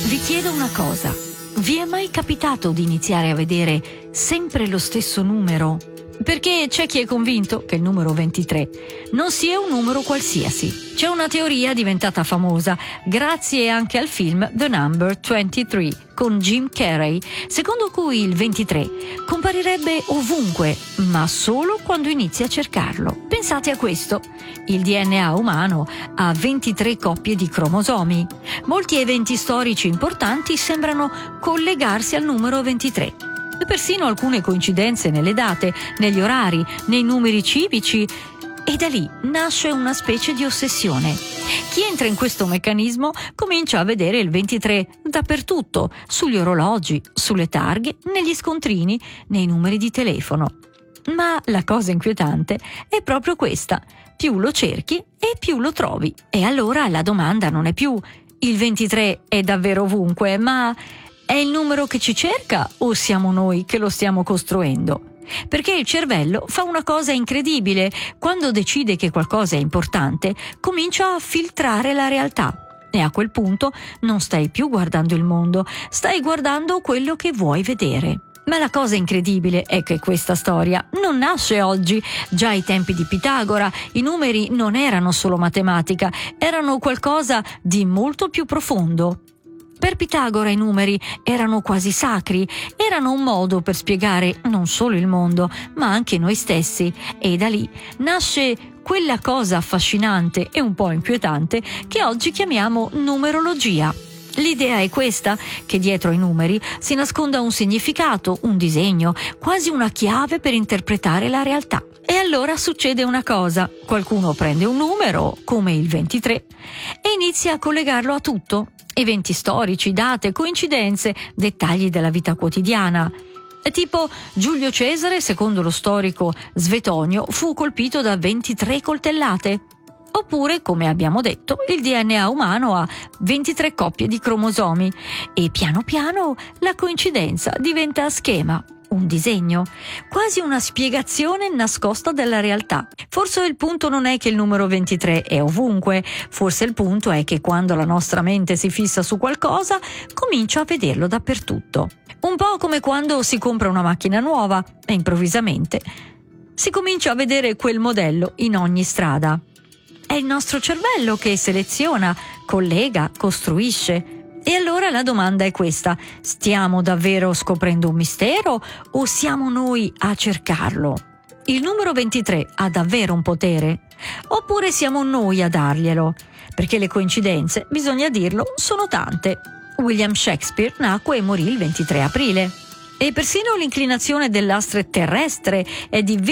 Vi chiedo una cosa. Vi è mai capitato di iniziare a vedere sempre lo stesso numero? Perché c'è chi è convinto che il numero 23 non sia un numero qualsiasi. C'è una teoria diventata famosa grazie anche al film The Number 23 con Jim Carrey, secondo cui il 23 comparirebbe ovunque, ma solo quando inizi a cercarlo. Pensate a questo: il DNA umano ha 23 coppie di cromosomi. Molti eventi storici importanti sembrano collegarsi al numero 23. E persino alcune coincidenze nelle date, negli orari, nei numeri civici, e da lì nasce una specie di ossessione. Chi entra in questo meccanismo comincia a vedere il 23 dappertutto, sugli orologi, sulle targhe, negli scontrini, nei numeri di telefono. Ma la cosa inquietante è proprio questa: più lo cerchi e più lo trovi. E allora la domanda non è più il 23 è davvero ovunque, ma è il numero che ci cerca o siamo noi che lo stiamo costruendo? Perché il cervello fa una cosa incredibile: quando decide che qualcosa è importante, comincia a filtrare la realtà. E a quel punto non stai più guardando il mondo, stai guardando quello che vuoi vedere. Ma la cosa incredibile è che questa storia non nasce oggi. Già ai tempi di Pitagora i numeri non erano solo matematica, erano qualcosa di molto più profondo. Per Pitagora i numeri erano quasi sacri, erano un modo per spiegare non solo il mondo, ma anche noi stessi, e da lì nasce quella cosa affascinante e un po' inquietante che oggi chiamiamo numerologia. L'idea è questa: che dietro ai numeri si nasconda un significato, un disegno, quasi una chiave per interpretare la realtà. E allora succede una cosa: qualcuno prende un numero, come il 23, e inizia a collegarlo a tutto. Eventi storici, date, coincidenze, dettagli della vita quotidiana. Tipo Giulio Cesare, secondo lo storico Svetonio, fu colpito da 23 coltellate. Oppure, come abbiamo detto, il DNA umano ha 23 coppie di cromosomi e piano piano la coincidenza diventa schema, un disegno, quasi una spiegazione nascosta della realtà. Forse il punto non è che il numero 23 è ovunque, forse il punto è che quando la nostra mente si fissa su qualcosa, comincia a vederlo dappertutto. Un po' come quando si compra una macchina nuova e improvvisamente si comincia a vedere quel modello in ogni strada. È il nostro cervello che seleziona, collega, costruisce. E allora la domanda è questa: stiamo davvero scoprendo un mistero o siamo noi a cercarlo? Il numero 23 ha davvero un potere? Oppure siamo noi a darglielo? Perché le coincidenze, bisogna dirlo, sono tante. William Shakespeare nacque e morì il 23 aprile. E persino l'inclinazione dell'asse terrestre è di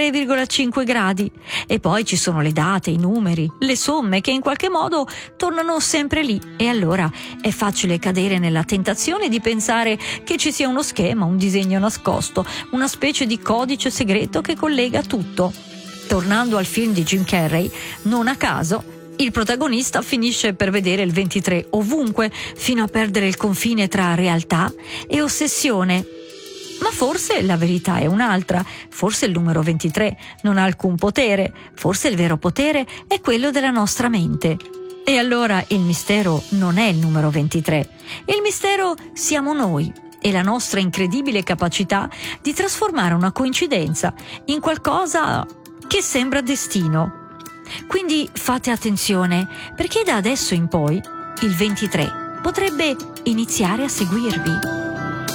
23,5 gradi. E poi ci sono le date, i numeri, le somme che in qualche modo tornano sempre lì. E allora è facile cadere nella tentazione di pensare che ci sia uno schema, un disegno nascosto, una specie di codice segreto che collega tutto. Tornando al film di Jim Carrey, non a caso il protagonista finisce per vedere il 23 ovunque, fino a perdere il confine tra realtà e ossessione. Ma forse la verità è un'altra, forse il numero 23 non ha alcun potere, forse il vero potere è quello della nostra mente. E allora il mistero non è il numero 23, il mistero siamo noi e la nostra incredibile capacità di trasformare una coincidenza in qualcosa che sembra destino. Quindi fate attenzione, perché da adesso in poi il 23 potrebbe iniziare a seguirvi.